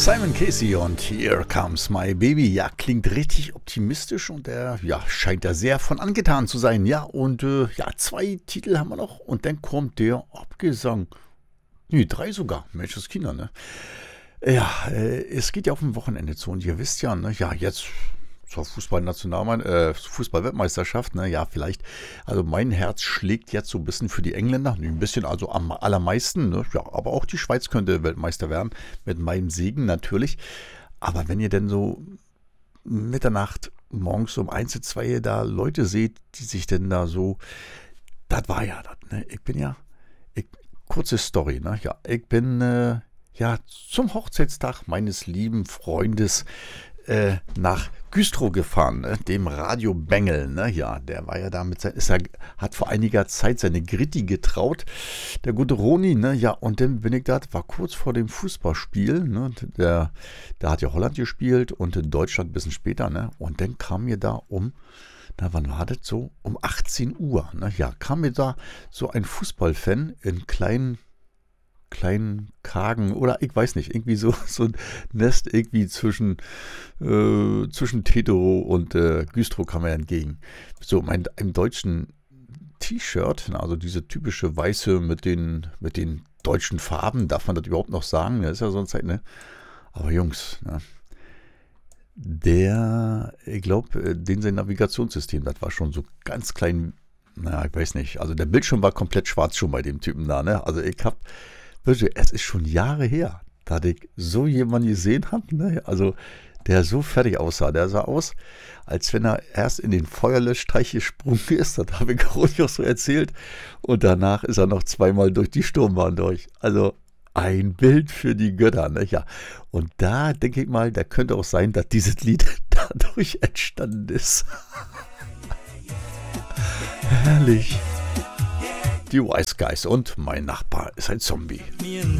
Simon Casey und Here Comes My Baby. Ja, klingt richtig optimistisch und er scheint da sehr von angetan zu sein. Ja, und zwei Titel haben wir noch und dann kommt der Abgesang. Nee, drei sogar. Mensch, das Kinder, ne? Ja, es geht ja auf ein Wochenende zu und ihr wisst ja, ne, ja, jetzt zur Fußball-Weltmeisterschaft, ne, ja, vielleicht, also mein Herz schlägt jetzt so ein bisschen für die Engländer, ein bisschen, also am allermeisten, ne, ja, aber auch die Schweiz könnte Weltmeister werden, mit meinem Segen natürlich, aber wenn ihr denn so Mitternacht morgens um 1, 2 da Leute seht, die sich denn da so, das war ja das, ne, kurze Story, ne, ja, ich bin, zum Hochzeitstag meines lieben Freundes nach Güstrow gefahren, ne? Dem Radio Bengel, ne? Ja, der war ja da hat vor einiger Zeit seine Gritti getraut, der gute Roni, ne? Ja, und dann bin ich da, war kurz vor dem Fußballspiel, ne? Da hat ja Holland gespielt und in Deutschland ein bisschen später, ne? Und dann kam mir da wann war das so? Um 18 Uhr, ne? Ja, kam mir da so ein Fußballfan in kleinen Kragen oder ich weiß nicht, irgendwie so ein Nest irgendwie zwischen Tetero und Güstrow kam mir entgegen. So, einem deutschen T-Shirt, also diese typische weiße mit den deutschen Farben, darf man das überhaupt noch sagen? Das ist ja so eine Zeit, ne? Aber Jungs, ne? Ich glaube, sein Navigationssystem, das war schon so ganz klein, ich weiß nicht, also der Bildschirm war komplett schwarz schon bei dem Typen da, ne? Also es ist schon Jahre her, dass ich so jemanden gesehen habe, ne? Also der so fertig aussah. Der sah aus, als wenn er erst in den Feuerlöschteich gesprungen ist. Das habe ich auch so erzählt. Und danach ist er noch zweimal durch die Sturmbahn durch. Also ein Bild für die Götter, ne? Ja. Und da denke ich mal, da könnte auch sein, dass dieses Lied dadurch entstanden ist. Herrlich. Die Wise Guys und mein Nachbar ist ein Zombie.